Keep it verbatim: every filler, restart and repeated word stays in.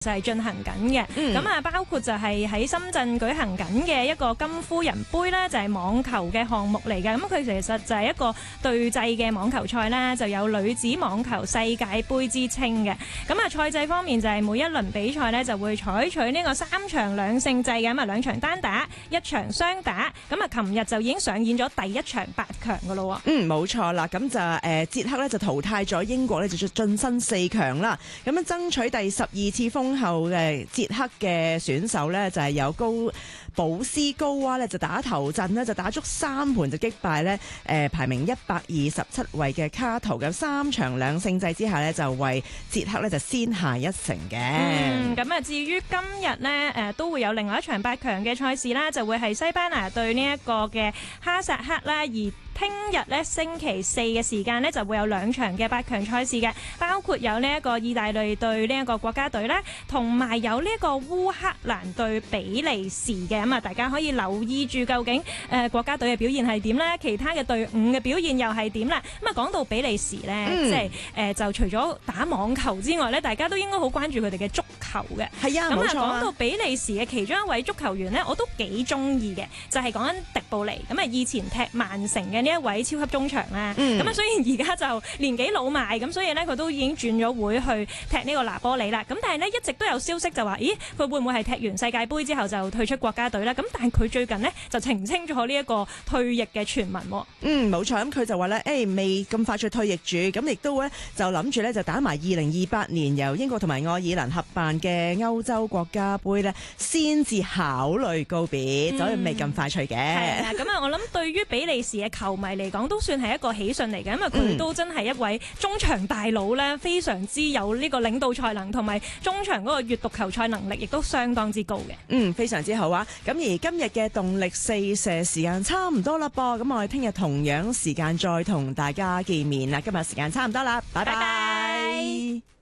就係進行緊嘅，咁啊、嗯、包括就係喺深圳舉行緊嘅一個金夫人杯咧，就係、是、網球嘅項目嚟嘅。咁佢其實就係一個對制嘅網球賽啦，就有女子網球世界盃之稱嘅。咁啊賽制方面就係每一輪比賽咧就會採取呢個三場兩勝制嘅，咁啊兩場單打，一場雙打。咁啊琴日就已經上演咗第一場八強噶咯。 嗯，冇錯啦。咁就誒捷克咧就淘汰咗英國咧，就晉身四強啦。咁樣爭取第十二次封後嘅捷克嘅選手呢，就係有高保斯高娃呢，就打頭陣呢，就打足三盤就擊敗呢誒排名一百二十七位嘅卡圖，咁三場兩勝制之下呢，就為捷克呢就先下一城嘅。 嗯，咁啊至於今日呢，誒都會有另外一場八強嘅賽事啦，就會係西班牙對呢一個嘅哈薩克啦，而聽日咧星期四嘅時間咧就會有兩場嘅八強賽事嘅，包括有呢一個意大利對呢一個國家隊啦，同埋有呢一個烏克蘭對比利時嘅。咁啊，大家可以留意住究竟誒、呃、國家隊嘅表現係點咧，其他嘅隊伍嘅表現又係點啦。咁啊，講到比利時咧，嗯、即係誒、呃、就除咗打網球之外咧，大家都應該好關注佢哋嘅足球嘅。 係啊，冇錯啊。咁啊，講到比利時嘅其中一位足球員咧，我都幾中意嘅，就係講緊迪布尼。咁啊，以前踢曼城嘅呢一位超級中場啦，咁啊、嗯、雖然而家就年紀老邁，咁所以咧佢都已經轉咗會去踢呢個拿波里啦。咁但係咧一直都有消息就話，咦佢會唔會係踢完世界盃之後就退出國家隊咧？咁但係佢最近呢，就澄清咗呢一個退役嘅傳聞。 嗯，冇錯。咁佢就話咧，誒、欸、未咁快脆退役住，咁亦都咧就諗住咧就打埋二零二八年由英國同埋愛爾蘭合辦嘅歐洲國家盃咧，先至考慮告別，所以未咁快脆嘅。係啊，咁啊，我諗對於比利時嘅球迷嚟講，都算係一個喜訊嚟嘅，因為佢都真係一位中場大佬咧，非常之有呢個領導才能，同埋中場嗰個閱讀球賽能力，亦都相當之高嘅。 嗯，非常之好啊！咁而今日嘅動力四射時間差唔多啦噃，咁我哋聽日同樣時間再同大家見面啦。今日時間差唔多啦，拜拜。